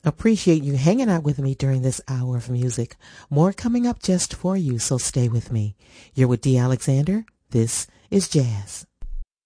Appreciate you hanging out with me during this hour of music. More coming up just for you, so stay with me. You're with D. Alexander. This is Jazz.